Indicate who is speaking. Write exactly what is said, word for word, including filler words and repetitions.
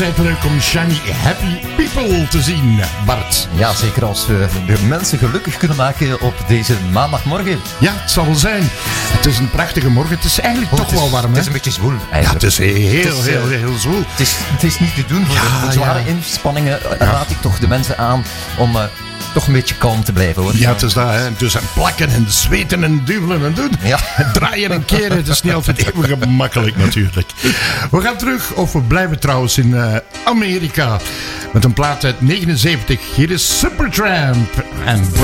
Speaker 1: Het is leuk om shiny happy people te zien, Bart.
Speaker 2: Ja, zeker als we de mensen gelukkig kunnen maken op deze maandagmorgen.
Speaker 1: Ja, het zal wel zijn. Het is een prachtige morgen. Het is eigenlijk
Speaker 2: Oh,
Speaker 1: toch
Speaker 2: het is,
Speaker 1: wel warm, hè?
Speaker 2: Het is een beetje zwoel, eigenlijk.
Speaker 1: Ja, het is heel,
Speaker 2: Het is,
Speaker 1: heel,
Speaker 2: uh,
Speaker 1: heel, heel zwoel.
Speaker 2: Het is, het is niet te doen. Voor,
Speaker 1: Ja,
Speaker 2: voor zware
Speaker 1: ja.
Speaker 2: inspanningen raad ik toch de mensen aan om uh, toch een beetje kalm te blijven, hoor.
Speaker 1: Ja, het is dat, hè. Dus en plakken en zweten en duwelen en doen.
Speaker 2: Ja.
Speaker 1: Draaien en keren. Het is niet altijd even gemakkelijk, natuurlijk. We gaan terug, of we blijven trouwens in uh, Amerika. Met een plaat uit negenenzeventig. Hier is Supertramp en